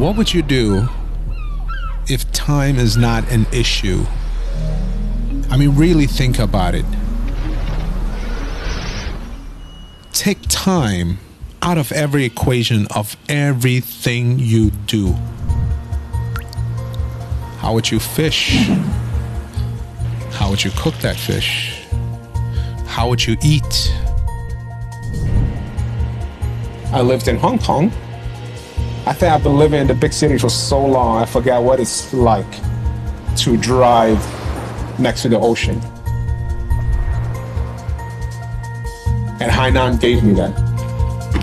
What would you do if time is not an issue? I mean, really think about it. Take time out of every equation of everything you do. How would you fish? How would you cook that fish? How would you eat? I lived in Hong Kong. I think I've been living in the big cities for so long, I forgot what it's like to drive next to the ocean. And Hainan gave me that.